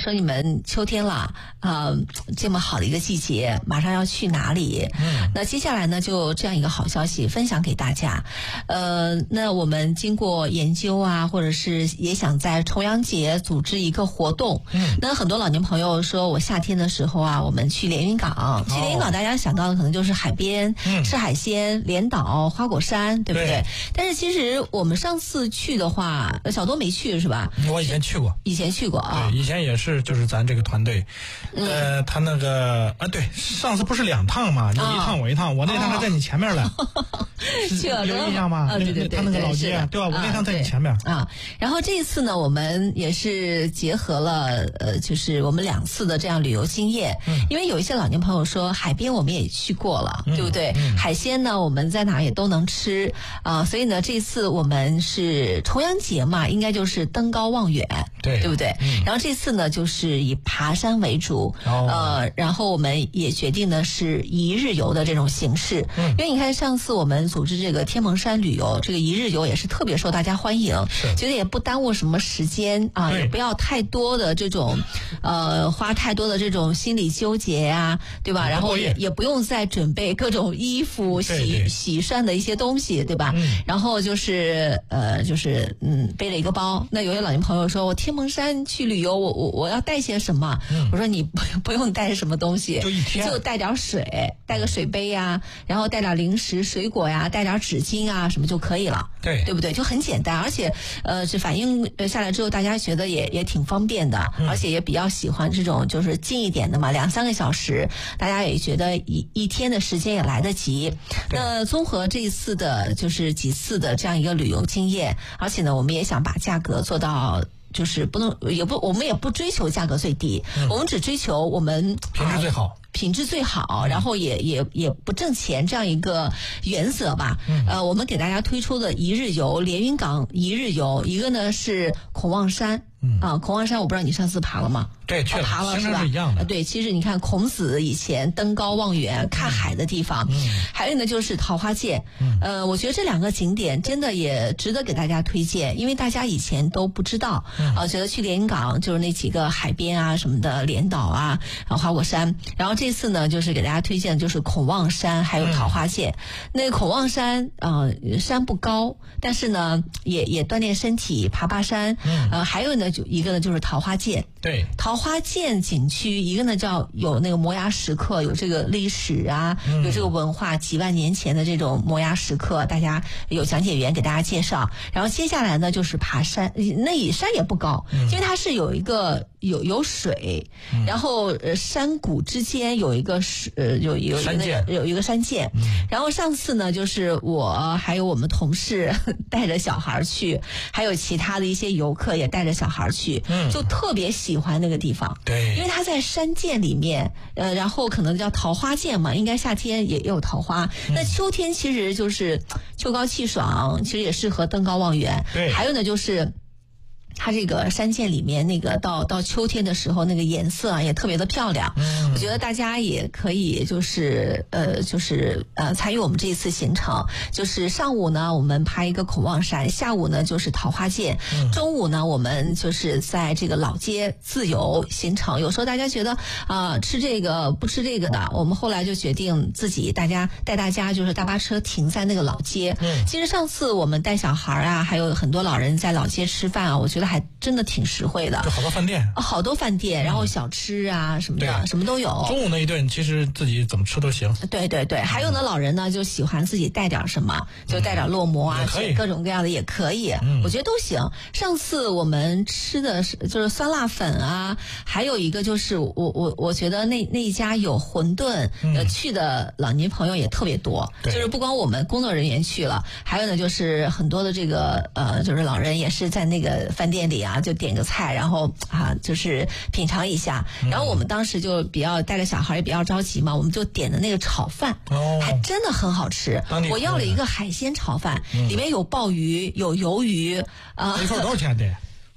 说你们秋天了，这么好的一个季节，马上要去哪里？那接下来呢，就这样一个好消息分享给大家。那我们经过研究啊，或者是也想在重阳节组织一个活动。那很多老年朋友说，我夏天的时候啊，我们去连云港。去连云港，大家想到的可能就是海边、吃海鲜、连岛、花果山，对不对？但是其实我们上次去的话，小多没去是吧？ 我以前去过。 以前去过啊。 对，以前也是，就是咱这个团队，他那个对，上次不是2趟嘛，你一趟我一趟，我那趟还在你前面了。 去了有印象吗？ 对， 他那个老街，对吧？我那趟在你前面啊。然后这一次呢，我们也是结合了就是我们2次的这样旅游经验。因为有一些老年朋友说，海边我们也去过了，对不对？海鲜呢，我们在哪也都能吃啊。所以呢，这次我们是重阳节嘛，应该就是登高望远，对不对？然后这次呢，就是以爬山为主，然后我们也决定的是一日游的这种形式。因为你看上次我们组织这个天门山旅游，这个一日游也是特别受大家欢迎，觉得也不耽误什么时间啊，也不要太多的这种花太多的这种心理纠结啊，对吧？然后也不用再准备各种衣服、洗涮的一些东西，对吧？然后就是背了一个包。那有些老年朋友说，我天门山去旅游，我要带些什么？我说你不用带什么东西， 就一天， 就带点水，带个水杯呀，然后带点零食、水果呀，带点纸巾啊，什么就可以了，对不对？就很简单，而且这反应下来之后，大家觉得也挺方便的，而且也比较喜欢这种就是近一点的嘛，2-3个小时，大家也觉得一天的时间也来得及。那综合这一次的就是几次的这样一个旅游经验，而且呢，我们也想把价格做到。就是我们也不追求价格最低，我们只追求我们品质最好，然后也不挣钱这样一个原则吧。我们给大家推出的一日游，连云港一日游，一个呢是孔望山。孔望山我不知道你上次爬了吗？ 对，去了， 爬了是吧？ 是一样的。 对，其实你看孔子以前登高望远看海的地方，还有呢就是桃花涧。我觉得这2个景点真的也值得给大家推荐，因为大家以前都不知道，觉得去连云港就是那几个海边啊什么的，连岛啊，然后花果山。然后这次呢，就是给大家推荐的就是孔望山还有桃花涧。那孔望山山不高，但是呢也锻炼身体，爬山。还有呢一个呢就是桃花涧。 对， 桃花涧景区，一个呢叫有那个摩崖石刻，有这个历史啊，有这个文化，几万年前的这种摩崖石刻，大家有讲解员给大家介绍。然后接下来呢就是爬山，那山也不高，因为它是有一个有水，然后山谷之间有一个有一个山涧。然后上次呢就是我还有我们同事带着小孩去，还有其他的一些游客也带着小孩去，就特别喜欢那个地方。 对， 因为它在山涧里面，然后可能叫桃花涧嘛，应该夏天也有桃花。那秋天其实就是秋高气爽，其实也适合登高望远。 对， 还有呢就是它这个山涧里面那个到秋天的时候，那个颜色啊也特别的漂亮。我觉得大家也可以就是参与我们这一次行程。就是上午呢我们拍一个孔望山，下午呢就是桃花涧，中午呢我们就是在这个老街自由行程。有时候大家觉得吃这个不吃这个的，我们后来就决定自己带大家就是大巴车停在那个老街。其实上次我们带小孩啊，还有很多老人在老街吃饭啊，我觉得还真的挺实惠的， 就好多饭店， 然后小吃啊什么的，什么都有。 中午那一顿其实自己怎么吃都行。 对，还有呢，老人呢就喜欢自己带点什么，就带点烙馍啊，各种各样的也可以，我觉得都行。上次我们吃的就是酸辣粉啊，还有一个就是我觉得那一家有馄饨，去的老年朋友也特别多，就是不光我们工作人员去了，还有呢就是很多的这个就是老人也是在那个饭店里啊，就点个菜，然后就是品尝一下。然后我们当时就比较带着小孩也比较着急嘛，我们就点的那个炒饭，还真的很好吃。我要了一个海鲜炒饭，里面有鲍鱼，有鱿鱼一份多少钱的？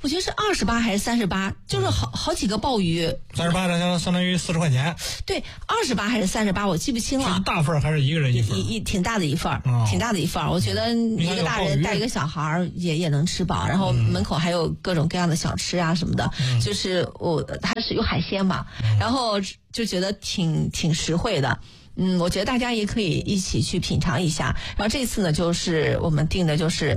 我觉得是28还是38，就是好几个鲍鱼。 38的相当于40块钱。 对，28还是38，我记不清了。 是大份还是一个人一份？ 挺大的一份，挺大的一份。我觉得一个大人带一个小孩也能吃饱，然后门口还有各种各样的小吃啊什么的。就是它是有海鲜嘛，然后就觉得挺实惠的。我觉得大家也可以一起去品尝一下。然后这次呢，就是我们定的就是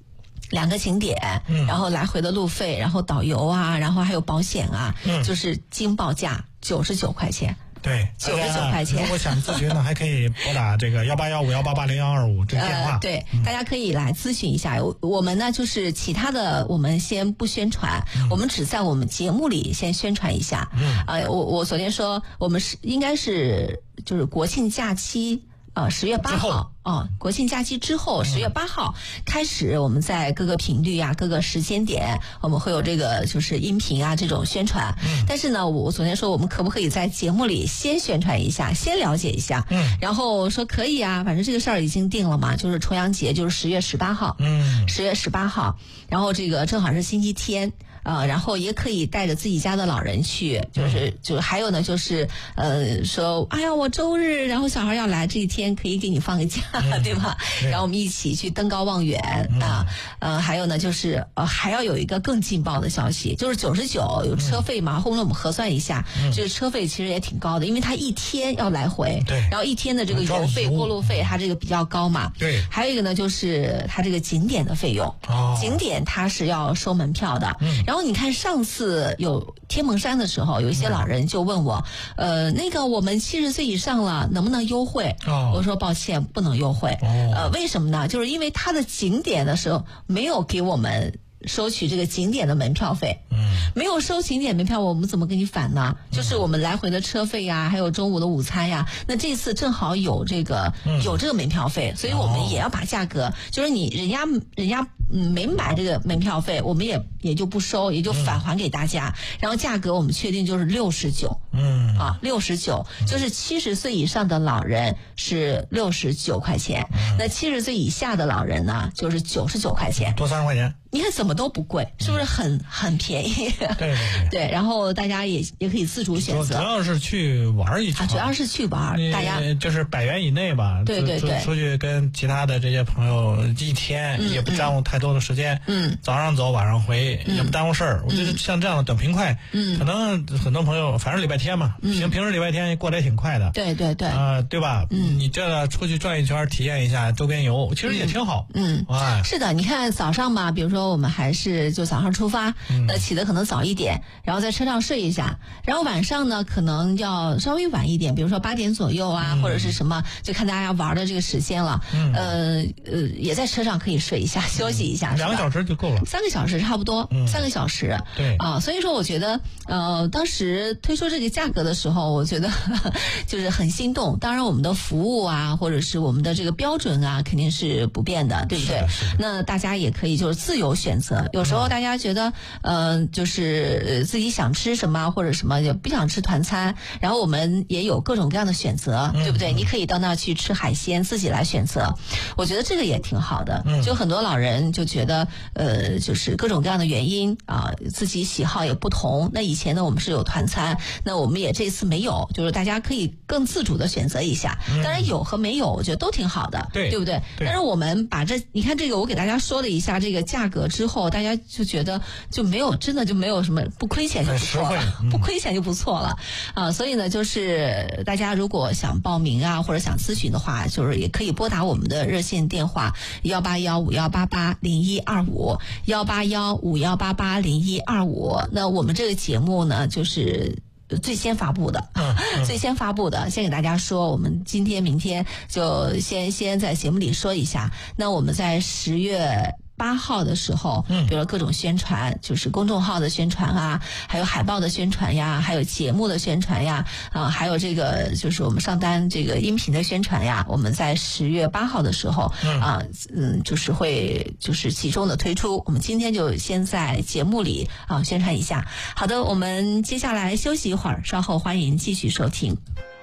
2个景点，然后来回的路费，然后导游啊，然后还有保险啊，就是惊报价99块钱。 对 ，99块钱。 如果想咨询呢，还可以拨打这个18151880125这个电话。 对，大家可以来咨询一下。我们呢，就是其他的我们先不宣传，我们只在我们节目里先宣传一下。我昨天说我们应该是就是国庆假期。10月8号国庆假期之后10月8号开始，我们在各个频率啊、各个时间点，我们会有这个就是音频啊这种宣传。但是呢，我昨天说我们可不可以在节目里先宣传一下，先了解一下。然后说可以啊，反正这个事儿已经定了嘛，就是重阳节就是10月18号。10月18号，然后这个正好是星期天。然后也可以带着自己家的老人去，就还有呢，就是说，哎呀，我周日，然后小孩要来，这一天可以给你放个假，对吧？然后我们一起去登高望远还有呢，就是还要有一个更劲爆的消息，就是99有车费嘛，后面我们核算一下，这个车费其实也挺高的，因为它一天要来回， 对， 然后一天的这个油费、过路费，它这个比较高嘛， 对。 还有一个呢，就是它这个景点的费用，景点它是要收门票的，然后你看上次有天门山的时候，有一些老人就问我，那个我们70岁以上了，能不能优惠？我说抱歉，不能优惠。为什么呢？就是因为它的景点的时候没有给我们收取这个景点的门票费，没有收景点门票，我们怎么给你返呢？就是我们来回的车费呀，还有中午的午餐呀。那这次正好有这个门票费，所以我们也要把价格，就是人家没买这个门票费，我们也就不收，也就返还给大家。然后价格我们确定就是69， 69，就是70岁以上的老人是69块钱，那70岁以下的老人呢就是99块钱， 多30块钱。 你看怎么都不贵，是不是很便宜？对，然后大家也可以自主选择。 主要是去玩一圈， 主要是去玩，大家就是100元以内吧。 对， 出去跟其他的这些朋友一天也不耽误太多的时间。早上走晚上回也不耽误事儿。我觉得像这样的短平快，可能很多朋友反正礼拜天嘛，平时礼拜天过得也挺快的。 对对吧？你这出去转一圈体验一下周边游，其实也挺好。 是的，你看早上吧，比如说我们还是就早上出发，起得可能早一点，然后在车上睡一下，然后晚上呢可能要稍微晚一点，比如说8点左右啊，或者是什么，就看大家玩的这个时间了。也在车上可以睡一下，休息一下。 2个小时就够了 ，3个小时差不多，3个小时。 对所以说我觉得当时推出这个价格的时候，我觉得就是很心动。当然我们的服务啊，或者是我们的这个标准啊，肯定是不变的，对不对？那大家也可以就是自由选择。有时候大家觉得就是自己想吃什么或者什么也不想吃团餐，然后我们也有各种各样的选择，对不对？你可以到那去吃海鲜，自己来选择。我觉得这个也挺好的。就很多老人就觉得就是各种各样的原因自己喜好也不同。那以前呢我们是有团餐，那我们也这次没有，就是大家可以更自主的选择一下。当然有和没有我觉得都挺好的，对不对？但是我们把你看这个我给大家说了一下这个价格之后，大家就觉得就没有真的就没有什么不亏钱就不错了，不亏钱就不错了所以呢就是大家如果想报名啊或者想咨询的话，就是也可以拨打我们的热线电话18151880125 18151880125。那我们这个节目呢就是最先发布的，先给大家说，我们今天明天就先在节目里说一下。那我们在10月8号的时候，比如各种宣传，就是公众号的宣传啊，还有海报的宣传呀，还有节目的宣传呀，还有这个就是我们上单这个音频的宣传呀，我们在10月8号的时候就是会就是集中的推出。我们今天就先在节目里宣传一下。好的，我们接下来休息一会儿，稍后欢迎继续收听。